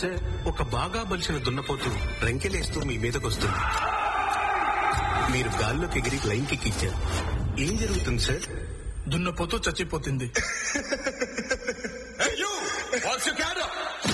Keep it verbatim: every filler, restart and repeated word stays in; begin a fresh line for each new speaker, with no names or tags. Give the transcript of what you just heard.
Sir, ఒక బాగా బలిసిన దున్నపోతు రంకెలేస్తూ మీ మీదకొస్తుంది. మీరు గాల్లోకి ఎగిరి లైన్ కిక్ ఇచ్చారు. ఏం జరుగుతుంది సార్?
దున్నపోతూ చచ్చిపోతుంది.
Hey, you! What's your cat up?